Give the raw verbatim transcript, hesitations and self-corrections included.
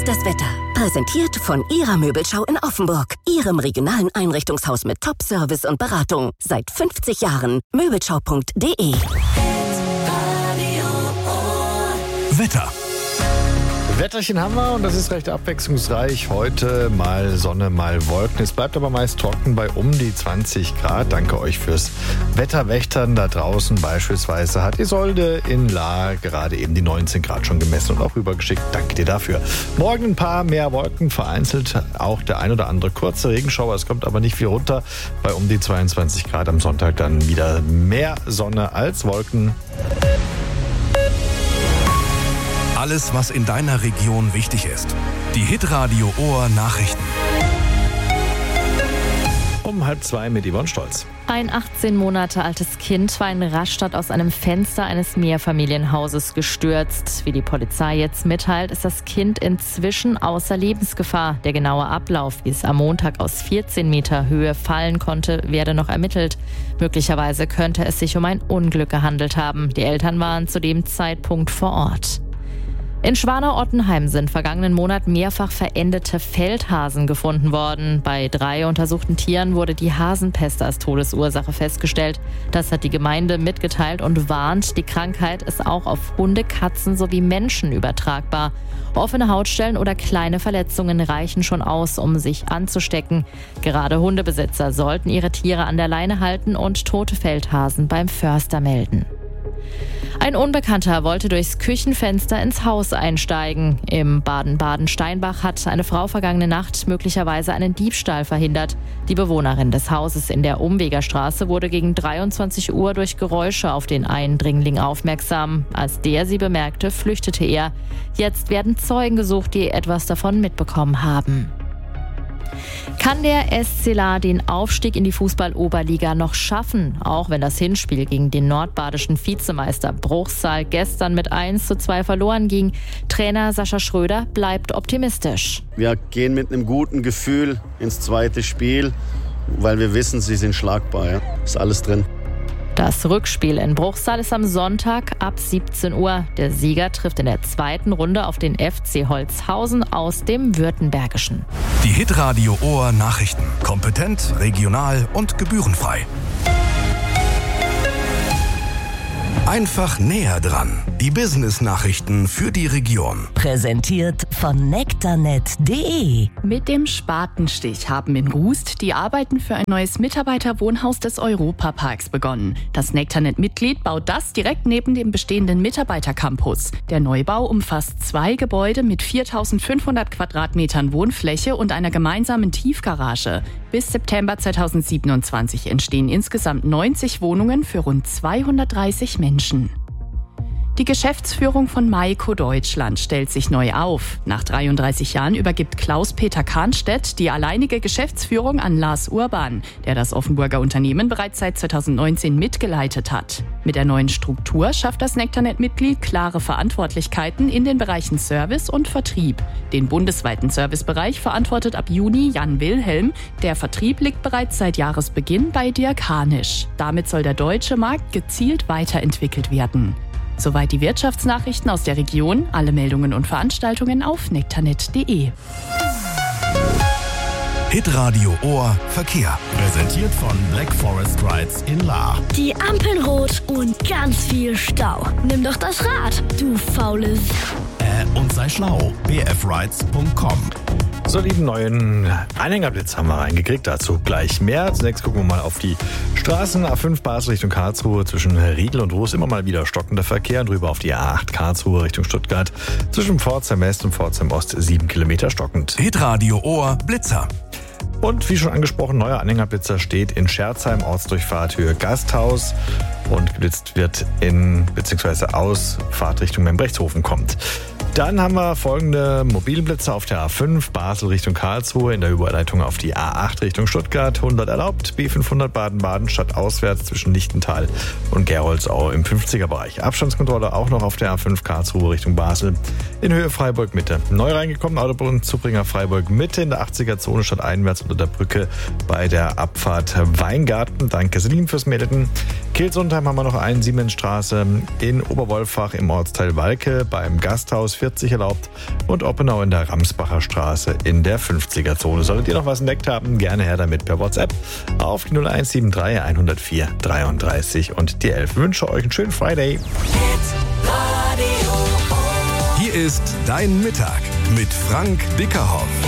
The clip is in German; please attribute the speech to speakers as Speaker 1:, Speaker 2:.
Speaker 1: ist das Wetter. Präsentiert von Ihrer Möbelschau in Offenburg. Ihrem regionalen Einrichtungshaus mit Top-Service und Beratung. Seit fünfzig Jahren. Möbelschau punkt de.
Speaker 2: Wetter.
Speaker 3: Wetterchen haben wir und das ist recht abwechslungsreich. Heute mal Sonne, mal Wolken. Es bleibt aber meist trocken bei um die zwanzig Grad. Danke euch fürs Wetterwächtern da draußen. Beispielsweise hat Isolde in Lahr gerade eben die neunzehn Grad schon gemessen und auch rübergeschickt. Danke dir dafür. Morgen ein paar mehr Wolken, vereinzelt auch der ein oder andere kurze Regenschauer. Es kommt aber nicht viel runter. Bei um die zweiundzwanzig Grad am Sonntag dann wieder mehr Sonne als Wolken.
Speaker 2: Alles, was in deiner Region wichtig ist. Die Hitradio Ohr Nachrichten.
Speaker 3: Um halb zwei mit Yvonne Stolz.
Speaker 4: Ein achtzehn Monate altes Kind war in Rastatt aus einem Fenster eines Mehrfamilienhauses gestürzt. Wie die Polizei jetzt mitteilt, ist das Kind inzwischen außer Lebensgefahr. Der genaue Ablauf, wie es am Montag aus vierzehn Meter Höhe fallen konnte, werde noch ermittelt. Möglicherweise könnte es sich um ein Unglück gehandelt haben. Die Eltern waren zu dem Zeitpunkt vor Ort. In Schwanau-Ottenheim sind vergangenen Monat mehrfach verendete Feldhasen gefunden worden. Bei drei untersuchten Tieren wurde die Hasenpest als Todesursache festgestellt. Das hat die Gemeinde mitgeteilt und warnt, die Krankheit ist auch auf Hunde, Katzen sowie Menschen übertragbar. Offene Hautstellen oder kleine Verletzungen reichen schon aus, um sich anzustecken. Gerade Hundebesitzer sollten ihre Tiere an der Leine halten und tote Feldhasen beim Förster melden. Ein Unbekannter wollte durchs Küchenfenster ins Haus einsteigen. Im Baden-Baden-Steinbach hat eine Frau vergangene Nacht möglicherweise einen Diebstahl verhindert. Die Bewohnerin des Hauses in der Umwegerstraße wurde gegen dreiundzwanzig Uhr durch Geräusche auf den Eindringling aufmerksam. Als der sie bemerkte, flüchtete er. Jetzt werden Zeugen gesucht, die etwas davon mitbekommen haben. Kann der S C Lahr den Aufstieg in die Fußball-Oberliga noch schaffen? Auch wenn das Hinspiel gegen den nordbadischen Vizemeister Bruchsal gestern mit eins zu zwei verloren ging. Trainer Sascha Schröder bleibt optimistisch.
Speaker 5: Wir gehen mit einem guten Gefühl ins zweite Spiel, weil wir wissen, sie sind schlagbar. Ja? Ist alles drin.
Speaker 4: Das Rückspiel in Bruchsal ist am Sonntag ab siebzehn Uhr. Der Sieger trifft in der zweiten Runde auf den F C Holzhausen aus dem Württembergischen.
Speaker 2: Die Hitradio Ohr Nachrichten. Kompetent, regional und gebührenfrei. Einfach näher dran. Die Business-Nachrichten für die Region.
Speaker 1: Präsentiert von nektarnet punkt de.
Speaker 6: Mit dem Spatenstich haben in Rust die Arbeiten für ein neues Mitarbeiterwohnhaus des Europaparks begonnen. Das Nektarnet-Mitglied baut das direkt neben dem bestehenden Mitarbeitercampus. Der Neubau umfasst zwei Gebäude mit viertausendfünfhundert Quadratmetern Wohnfläche und einer gemeinsamen Tiefgarage. Bis September zweitausendsiebenundzwanzig entstehen insgesamt neunzig Wohnungen für rund zweihundertdreißig Menschen. Die Geschäftsführung von Maiko Deutschland stellt sich neu auf. Nach dreiunddreißig Jahren übergibt Klaus-Peter Kahnstedt die alleinige Geschäftsführung an Lars Urban, der das Offenburger Unternehmen bereits seit zweitausendneunzehn mitgeleitet hat. Mit der neuen Struktur schafft das Nektarnet-Mitglied klare Verantwortlichkeiten in den Bereichen Service und Vertrieb. Den bundesweiten Servicebereich verantwortet ab Juni Jan Wilhelm. Der Vertrieb liegt bereits seit Jahresbeginn bei Dirk Hanisch. Damit soll der deutsche Markt gezielt weiterentwickelt werden. Soweit die Wirtschaftsnachrichten aus der Region. Alle Meldungen und Veranstaltungen auf nektarnet punkt de.
Speaker 2: Hitradio Ohr Verkehr. Präsentiert von Black Forest Rides in Lahr.
Speaker 7: Die Ampeln rot und ganz viel Stau. Nimm doch das Rad, du faules.
Speaker 2: Äh, und sei schlau. b f rides punkt com.
Speaker 3: So, lieben neuen Anhängerblitz haben wir reingekriegt. Dazu gleich mehr. Zunächst gucken wir mal auf die Straßen. A fünf Basel Richtung Karlsruhe zwischen Riedl und Ruß immer mal wieder stockender Verkehr. Und rüber auf die A acht Karlsruhe Richtung Stuttgart zwischen Pforzheim West und Pforzheim Ost sieben Kilometer stockend.
Speaker 2: Hitradio Ohr Blitzer.
Speaker 3: Und wie schon angesprochen, neuer Anhängerblitzer steht in Scherzheim, Ortsdurchfahrt Höhe Gasthaus. Und geblitzt wird in bzw. aus Fahrtrichtung Membrechtshofen kommt. Dann haben wir folgende Mobilblitzer auf der A fünf Basel Richtung Karlsruhe in der Überleitung auf die A acht Richtung Stuttgart. hundert erlaubt, B fünfhundert Baden-Baden stadtauswärts zwischen Lichtental und Geroldsau im fünfziger Bereich. Abstandskontrolle auch noch auf der A fünf Karlsruhe Richtung Basel in Höhe Freiburg Mitte. Neu reingekommen Autobahnzubringer Freiburg Mitte in der achtziger Zone stadteinwärts unter der Brücke bei der Abfahrt Weingarten. Danke Selin fürs Melden. Kilsundheim haben wir noch einen Siemensstraße in Oberwolfach im Ortsteil Walke beim Gasthaus vierzig erlaubt und Oppenau in der Ramsbacher Straße in der fünfziger-Zone. Solltet ihr noch was entdeckt haben, gerne her damit per WhatsApp auf die null eins sieben drei hundertvier dreiunddreißig und die elf. Ich wünsche euch einen schönen Friday.
Speaker 2: Hier ist Dein Mittag mit Frank Dickerhoff.